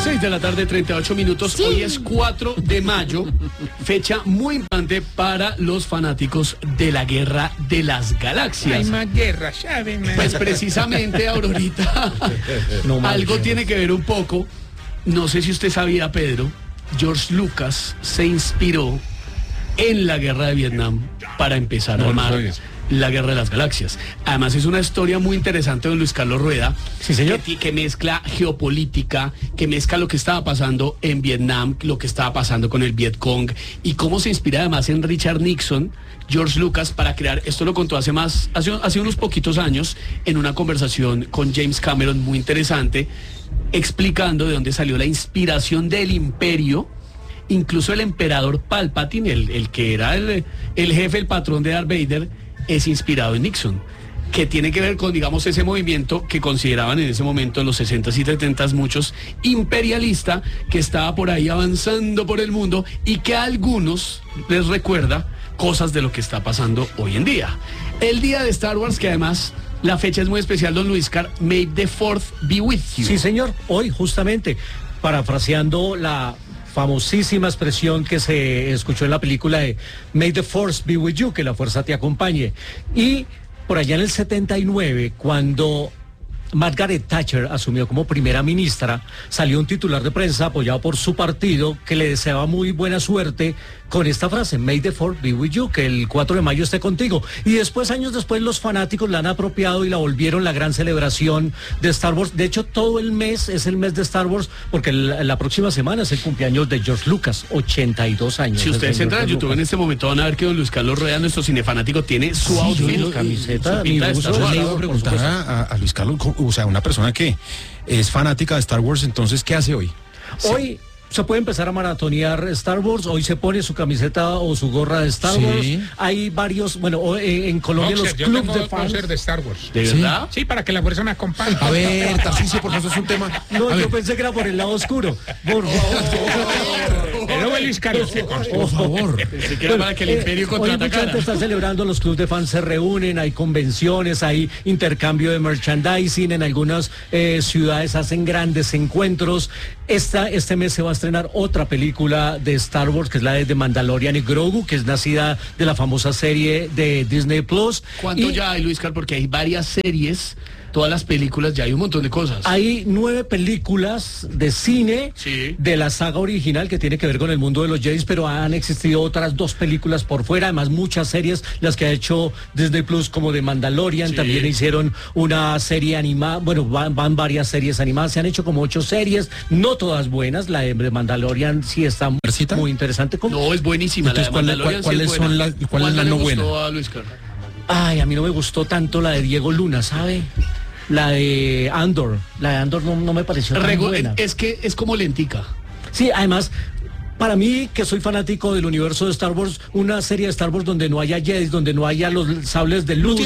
6 de la tarde, 38 minutos. Sí. Hoy es 4 de mayo, fecha muy importante para los fanáticos de la Guerra de las Galaxias. Hay más guerra, ¿saben? Pues precisamente, Aurorita, algo tiene que ver un poco. No sé si usted sabía, Pedro, George Lucas se inspiró en la Guerra de Vietnam para empezar a armar la Guerra de las Galaxias. Además es una historia muy interesante, don Luis Carlos Rueda. Sí, señor. Que mezcla geopolítica, que mezcla lo que estaba pasando en Vietnam, lo que estaba pasando con el Vietcong, y cómo se inspira además en Richard Nixon, George Lucas, para crear, esto lo contó hace unos poquitos años, en una conversación con James Cameron muy interesante, explicando de dónde salió la inspiración del Imperio. Incluso el emperador Palpatine, el que era el jefe, el patrón de Darth Vader, es inspirado en Nixon, que tiene que ver con, digamos, ese movimiento que consideraban en ese momento, en los 60s y 70s, muchos, imperialista, que estaba por ahí avanzando por el mundo y que a algunos les recuerda cosas de lo que está pasando hoy en día. El día de Star Wars, que además la fecha es muy especial, don Luis Car, May the Fourth be with you. Sí, señor, hoy justamente, parafraseando la famosísima expresión que se escuchó en la película de May the Force be with you, que la fuerza te acompañe. Y por allá en el 79, cuando Margaret Thatcher asumió como primera ministra, salió un titular de prensa apoyado por su partido que le deseaba muy buena suerte con esta frase, May the Fourth be with you, que el 4 de mayo esté contigo. Y después, años después, los fanáticos la han apropiado y la volvieron la gran celebración de Star Wars. De hecho, todo el mes es el mes de Star Wars, porque la próxima semana es el cumpleaños de George Lucas, 82 años. Si ustedes entran a YouTube en este momento, van a ver que don Luis Carlos Rueda, nuestro cinefanático, tiene su outfit, camiseta, mi uso. Le iba a preguntar a Luis Carlos, o sea, una persona que es fanática de Star Wars, entonces, ¿qué hace hoy? Hoy se puede empezar a maratonear Star Wars, hoy se pone su camiseta o su gorra de Star Wars. Hay varios, bueno, en Colombia los clubes de fans de Star Wars. ¿De verdad? Sí, para que la fuerza me acompañe. A ver, Tarcisio, porque eso es un tema. No, yo pensé que era por el lado oscuro. Por favor. Pero Luis Carlos, por favor. Pensé que era para que el Imperio contraatacara. Hoy mucha gente está celebrando, los clubes de fans se reúnen, hay convenciones, hay intercambio de merchandising, en algunas ciudades hacen grandes encuentros. Este mes se va a estrenar otra película de Star Wars, que es la de The Mandalorian y Grogu, que es nacida de la famosa serie de Disney Plus. ¿Cuánto ya hay, Luis Carlos? Porque hay varias series, todas las películas, ya hay un montón de cosas. Hay 9 películas de cine de la saga original que tiene que ver con el mundo de los Jedi, pero han existido otras 2 películas por fuera, además muchas series, las que ha hecho Disney Plus, como de Mandalorian, también hicieron una serie animada, bueno, van varias series animadas, se han hecho como 8 series, no todas buenas, la de Mandalorian sí está muy interesante. No, es buenísima. Entonces, la de Mandalorian ¿cuál es la no buena? A Luis Carlos? Ay, a mí no me gustó tanto la de Diego Luna, ¿sabe? La de Andor no me pareció tan buena. Es que es como lentica. Sí, además, para mí, que soy fanático del universo de Star Wars, una serie de Star Wars donde no haya Jedi, donde no haya los sables de luz,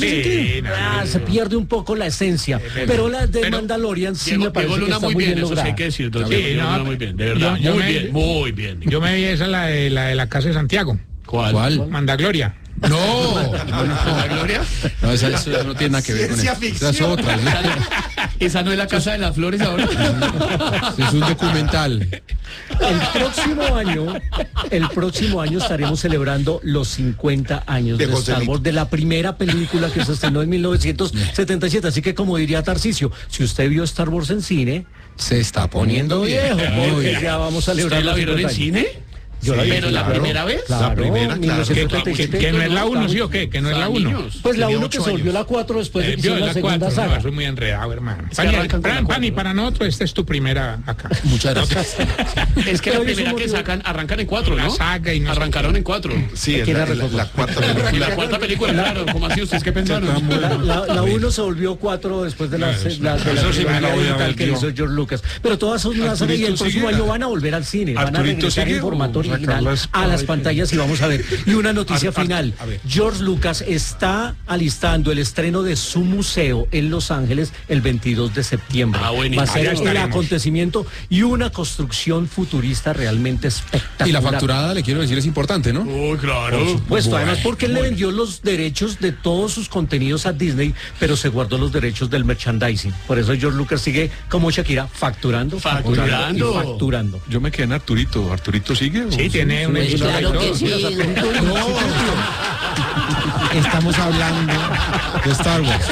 se pierde un poco la esencia. Pero la de Mandalorian sí me parece que está muy bien lograda. Hay que decir, muy bien, de verdad, muy bien. Yo me vi esa, la de la Casa de Santiago. ¿Cuál? Mandagloria. No. ¿Mandalorian? No, eso no tiene nada que ver con eso. Esa es otra. ¿Esa no es la Casa de las Flores ahora? Es un documental. El próximo año estaremos celebrando los 50 años de Star Wars, de la primera película que se estrenó en 1977. Así que, como diría Tarcisio, si usted vio Star Wars en cine, se está poniendo viejo, porque ya vamos a celebrar. ¿Usted la vieron en cine? Yo la vi, ¿Pero la primera vez? Claro, la primera, claro. Que no es la 1, ¿sí o qué? Que no es la 1. Pues la 1 que se volvió la 4 después de que hicieron la segunda saga. No, soy muy enredado, hermano. Pani, para nosotros, esta es tu primera acá. Muchas gracias. Es que la primera que sacan, arrancan en 4, ¿no? La saga y no arrancaron en 4. Sí, es la cuarta película. La cuarta película, claro. ¿Cómo así? ¿Ustedes qué pensaron? La 1 se volvió 4 después de la primera que hizo George Lucas. Pero todas son una saga y el próximo año van a volver al cine. Van a regresar en formatorio. original a las pantallas y vamos a ver. Y una noticia final. George Lucas está alistando el estreno de su museo en Los Ángeles el 22 de septiembre. Va a ser el acontecimiento y una construcción futurista realmente espectacular. Y la facturada, le quiero decir, es importante, ¿no? Oh, claro. Por supuesto, además porque él le vendió los derechos de todos sus contenidos a Disney, pero se guardó los derechos del merchandising. Por eso George Lucas sigue como Shakira, facturando. Yo me quedé en Arturito. ¿Arturito sigue? Sí, tiene una Claro que sí. Estamos hablando de Star Wars.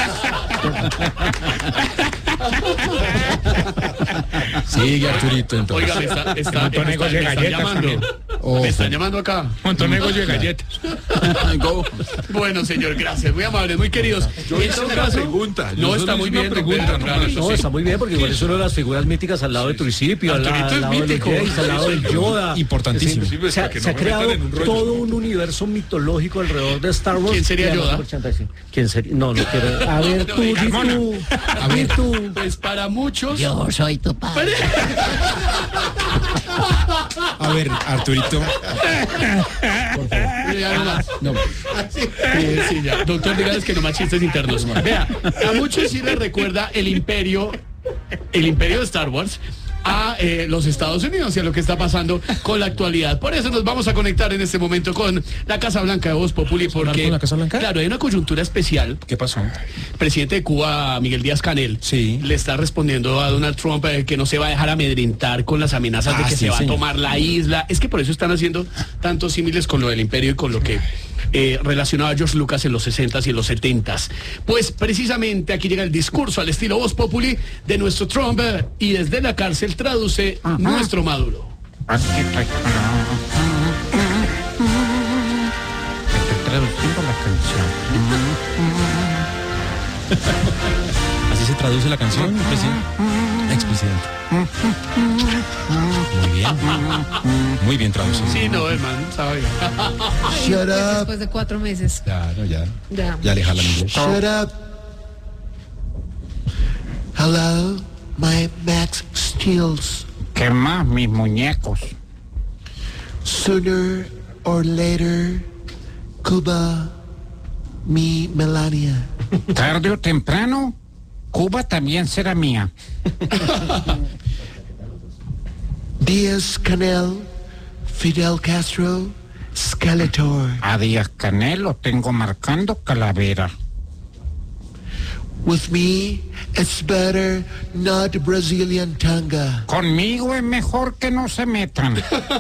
Sigue Arturito, entonces. Oiga, me están galletas llamando. Me están llamando acá. Montón de negocio de galletas. Bueno, señor, gracias. Muy amables, muy queridos. Yo hice una pregunta. No, está muy bien. No, está muy bien porque igual es una de las figuras míticas al lado de Tricipio, al lado de los Jays, al lado del Yoda. Importantísimo. Se ha creado todo un universo mitológico alrededor de Star Wars. ¿Quién sería Yoda? ¿Quién sería? No quiero. A ver, tú, di tú. Pues para muchos. Yo soy tu padre. A ver, Arturito. Ya no más. No. Sí, ya. Doctor, dígales que no más chistes internos. Vea, a muchos sí les recuerda el imperio de Star Wars a los Estados Unidos y a lo que está pasando con la actualidad. Por eso nos vamos a conectar en este momento con la Casa Blanca de Voz Populi, porque ¿Con la Casa Blanca? Claro, hay una coyuntura especial. ¿Qué pasó? El presidente de Cuba, Miguel Díaz-Canel, Sí. le está respondiendo a Donald Trump que no se va a dejar amedrentar con las amenazas de que sí, se va señor. a tomar la isla. Es que por eso están haciendo tantos símiles con lo del imperio y con lo que relacionaba a George Lucas en los 60s y en los 70s. Pues precisamente aquí llega el discurso al estilo Voz Populi de nuestro Trump y desde la cárcel traduce nuestro Maduro. Traduciendo la canción. ¿Así se traduce la canción, expresidente? Muy bien traducido. Sí, no, hermano, sabe. Shut up. Después de 4 meses. Claro, ya Ya. le jalan inglés. Shut up. Hello, my Max Steels. ¿Qué más, mis muñecos? Sooner or later, Cuba, mi Melania. Tarde o temprano, Cuba también será mía. Díaz-Canel, Fidel Castro, Skeletor. A Díaz-Canel lo tengo marcando calavera. With me, it's better not Brazilian tanga. Conmigo es mejor que no se metan.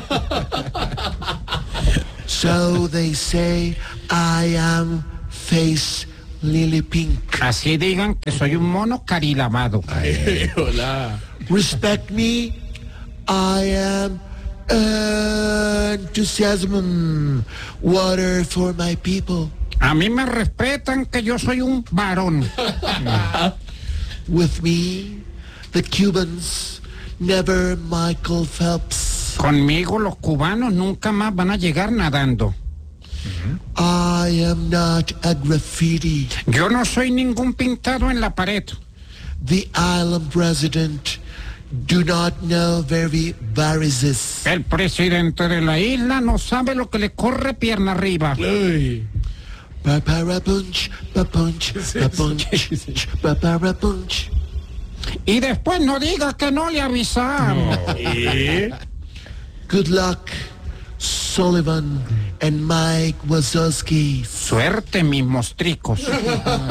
So they say I am face lily pink. Así digan que soy un mono carilavado. Hola. Respect me, I am enthusiasm. Water for my people. A mí me respetan que yo soy un varón. With me, the Cubans, never Michael Phelps. Conmigo los cubanos nunca más van a llegar nadando. I am not a graffiti. Yo no soy ningún pintado en la pared. The island president do not know very varices. El presidente de la isla no sabe lo que le corre pierna arriba. Uy. Paparapunch, papunch, papunch, paparapunch. Y después no diga que no le avisamos. Good luck, Sullivan and Mike Wazowski. Suerte, mis mostricos.